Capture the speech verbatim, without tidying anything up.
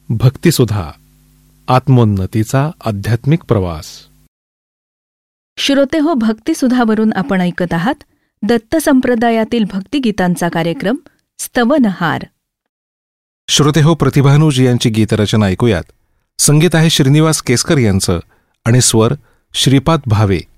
भक्तिसुधा, आत्मोन्नतीचा आध्यात्मिक प्रवास. श्रोते हो, भक्तिसुधावरून आपण ऐकत आहात दत्त संप्रदायातील भक्तिगीतांचा कार्यक्रम स्तवनहार. श्रोते हो, प्रतिभानुज यांची गीतरचना ऐकूयात. संगीत आहे श्रीनिवास केसकर यांचं आणि स्वर श्रीपाद भावे.